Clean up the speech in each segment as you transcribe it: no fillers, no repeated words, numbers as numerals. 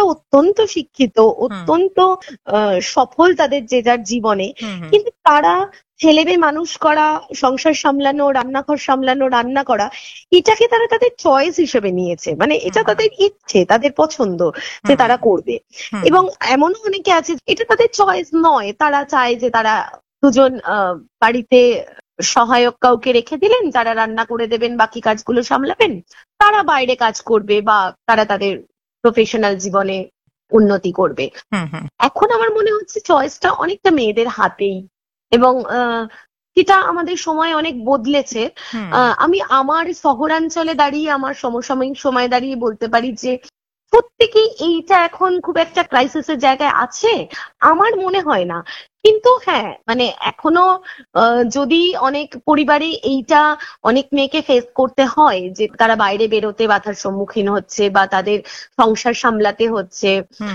অত্যন্ত শিক্ষিত, অত্যন্ত সফল তাদের যে যার জীবনে, কিন্তু তারা ছেলে মেয়ে মানুষ করা, সংসার সামলানো, রান্নাঘর সামলানো, রান্না করা, এটাকে তারা তাদের চয়েস হিসেবে নিয়েছে। মানে এটা তাদের ইচ্ছে, তাদের পছন্দ যে তারা করবে। এবং এমনও অনেকে আছে এটা তাদের চয়েস নয়, তারা চায় যে তারা দুজন বাড়িতে সহায়ক কাউকে রেখে দিলেন, যারা রান্না করে দেবেন, বাকি কাজগুলো সামলাবেন, তারা বাইরে কাজ করবে বা তারা তাদের প্রফেশনাল জীবনে উন্নতি করবে। এখন আমার মনে হচ্ছে চয়েসটা অনেকটা মেয়েদের হাতেই, এবং যেটা আমাদের সময় অনেক বদলেছে। আমি আমার শহরাঞ্চলে দাঁড়িয়ে, আমার সমসাময়িক সময় দাঁড়িয়ে বলতে পারি যে প্রত্যেকেই এইটা এখন খুব একটা ক্রাইসিসের জায়গায় আছে আমার মনে হয় না। কিন্তু হ্যাঁ, মানে এখনো যদি অনেক পরিবারে এইটা অনেক মেয়েকে ফেস করতে হয় যে তারা বাইরে বেরোতে বাধার সম্মুখীন হচ্ছে বা তাদের সংসার সামলাতে হচ্ছে,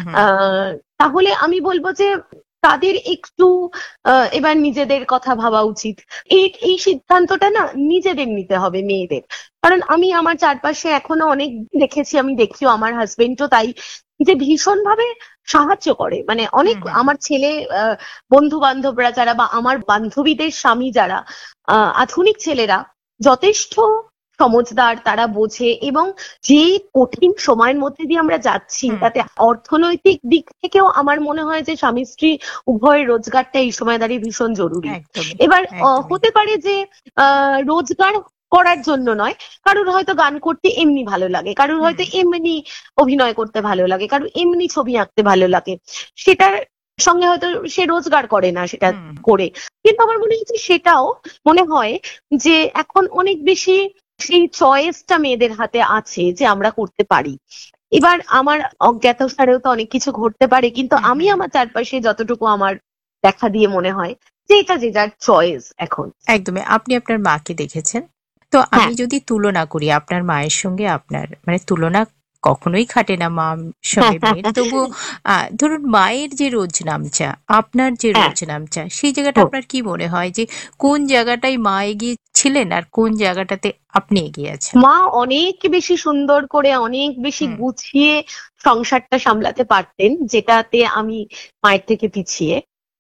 তাহলে আমি বলবো যে তাদের একটু এবার নিজেদের কথা ভাবা উচিত। এই সিদ্ধান্তটা না নিজেদের নিতে হবে, মেয়েদের। কারণ আমি আমার চারপাশে এখনো অনেক দেখেছি, আমি দেখিও, আমার হাজবেন্ডও তাই, যে ভীষণ ভাবে সাহায্য করে। মানে অনেক আমার ছেলে বন্ধু বান্ধবরা যারা বা আমার বান্ধবীদের স্বামী যারা আধুনিক ছেলেরা যথেষ্ট সমঝদার, তারা বোঝে। এবং যে কঠিন সময়ের মধ্যে দিয়ে আমরা যাচ্ছি, তাতে অর্থনৈতিক দিক থেকেও আমার মনে হয় যে স্বামী স্ত্রী উভয়ের রোজগারটা এই সময় দাঁড়িয়ে ভীষণ জরুরি। এবার হতে পারে যে রোজগার করার জন্য নয়, কারোর হয়তো গান করতে এমনি ভালো লাগে, কারোর হয়তো এমনি অভিনয় করতে ভালো লাগে, কারোর এমনি ছবি আঁকতে ভালো লাগে, সেটার সঙ্গে হয়তো সে রোজগার করে না সেটা করে। কিন্তু আমার মনে হচ্ছে সেটাও মনে হয় যে এখন অনেক বেশি সেই চয়েসটা মেয়েদের হাতে আছে যে আমরা করতে পারি। এবার আমার অজ্ঞাতসারেও তো অনেক কিছু ঘটতে পারে, কিন্তু আমি আমার চারপাশে যতটুকু আমার দেখা দিয়ে মনে হয় যে এটা যে যার চয়েস এখন। একদমই। আপনি আপনার মাকে দেখেছেন, তো আমি যদি তুলনা করি আপনার মায়ের সঙ্গে আপনার, মানে তুলনা কখনোই খাটে না মা সঙ্গে মেয়ের, তবু ধরুন মায়ের যে রোজ নামচা, আপনার যে রোজ নামচা, সেই জায়গাটা আপনার কি মনে হয় যে কোন জায়গাটাই মা এগিয়ে ছিলেন আর কোন জায়গাটাতে আপনি এগিয়ে আছেন? মা অনেক বেশি সুন্দর করে, অনেক বেশি গুছিয়ে সংসারটা সামলাতে পারতেন, যেটাতে আমি মায়ের থেকে পিছিয়ে।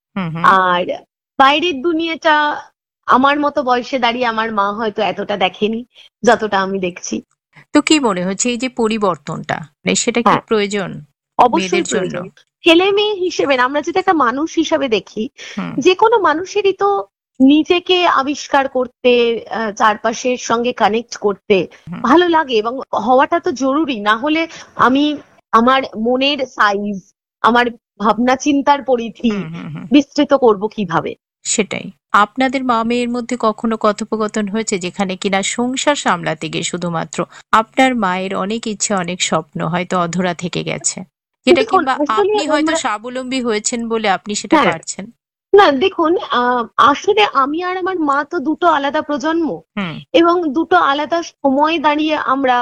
আর বাইরের দুনিয়াটা আমার মতো বয়সে দাঁড়িয়ে আমার মা হয়তো এতটা দেখেনি যতটা আমি দেখছি। তো কি মনে হচ্ছে এই যে পরিবর্তনটা, মানে সেটা কি প্রয়োজন অবশ্যই মেয়েদের জন্য? প্রয়োজন। ছেলে মেয়ে হিসেবে আমরা যদি একটা মানুষ হিসাবে দেখি, যে কোনো মানুষেরই তো নিজেকে আবিষ্কার করতে, চারপাশের সঙ্গে কানেক্ট করতে ভালো লাগে, এবং হওয়াটা তো জরুরি। না হলে আমি আমার মনের সাইজ, আমার ভাবনা চিন্তার পরিধি বিস্তৃত করব কিভাবে? সেটাই। আপনাদের মা মেয়ের মধ্যে কখনো কথোপকথন হয়েছে যেখানে কিনা সংসার সামলাতে গিয়ে শুধুমাত্র আপনার মায়ের অনেক ইচ্ছে, অনেক স্বপ্ন হয়তো অধরা থেকে গেছে, যেটা কিংবা আপনি হয়তো স্বাবলম্বী হয়েছেন বলে আপনি সেটা পারছেন? না, দেখুন, আসলে আমি আর আমার মা তো দুটো আলাদা প্রজন্ম, এবং দুটো আলাদা সময় দাঁড়িয়ে আমরা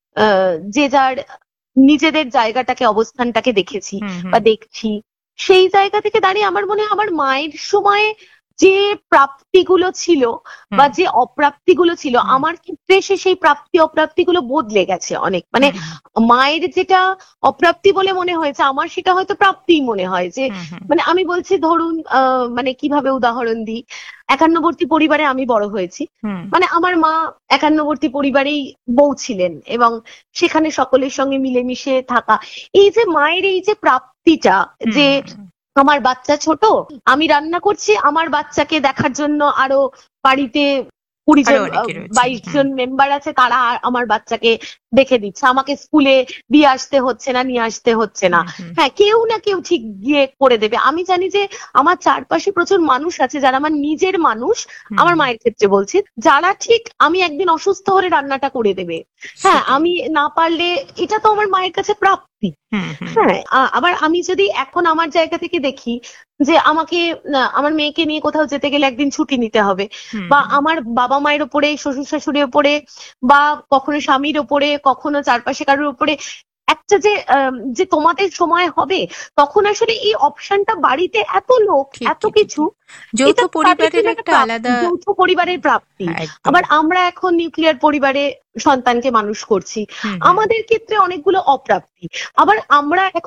যে যার নিজেদের জায়গাটাকে, অবস্থানটাকে দেখেছি বা দেখছি। সেই জায়গা থেকে দাঁড়িয়ে আমার মনে হয় আমার মায়ের সময়ে যে প্রাপ্তিগুলো ছিল বা যে অপ্রাপ্তিগুলো ছিল, আমার ক্ষেত্রে সেই প্রাপ্তি অপ্রাপ্তিগুলো বদলে গেছে অনেক। মানে মায়ের যেটা অপ্রাপ্তি বলে মনে হয়েছে, আমার সেটা হয়তো প্রাপ্তিই মনে হয়। যে মানে আমি বলছি, ধরুন মানে কিভাবে উদাহরণ দিই, একান্নবর্তী পরিবারে আমি বড় হয়েছি। মানে আমার মা একান্নবর্তী পরিবারেই বউ ছিলেন, এবং সেখানে সকলের সঙ্গে মিলেমিশে থাকা। এই যে মায়ের এই যে প্রাপ্তিটা, যে আমার বাচ্চা ছোট, আমি রান্না করছি, আমার বাচ্চাকে দেখার জন্য আরো বাড়িতে 20 জন 22 জন মেম্বার আছে, তারা আমার বাচ্চাকে দেখে দিচ্ছে, আমাকে স্কুলে দিয়ে আসতে হচ্ছে না, নিয়ে আসতে হচ্ছে না। হ্যাঁ, কেউ না কেউ ঠিক গিয়ে করে দেবে। আমি জানি যে আমার চারপাশে প্রচুর মানুষ আছে যারা আমার নিজের মানুষ, আমার মায়ের ক্ষেত্রে বলছি, যারা ঠিক আমি একদিন অসুস্থ হলে রান্নাটা করে দেবে। হ্যাঁ, আমি না পারলে, এটা তো আমার মায়ের কাছে প্রাপ্তি। হ্যাঁ, আবার আমি যদি এখন আমার জায়গা থেকে দেখি যে আমাকে, আমার মেয়েকে নিয়ে কোথাও যেতে গেলে একদিন ছুটি নিতে হবে, বা আমার বাবা মায়ের ওপরে, শ্বশুর শাশুড়ির ওপরে, বা কখনো স্বামীর ওপরে, কখনো চারপাশে কারোর উপরে একটা যে তোমাদের সময় হবে, তখন আসলে এই অপশনটা বাড়িতে এত লোক, এত কিছু, যৌথ পরিবারের একটা আলাদা, যৌথ পরিবারের প্রাপ্তি। আবার আমরা এখন নিউক্লিয়ার পরিবারে সন্তানকে মানুষ করছি, আমাদের ক্ষেত্রে অনেকগুলো অপ্রাপ্তি। আবার আমরা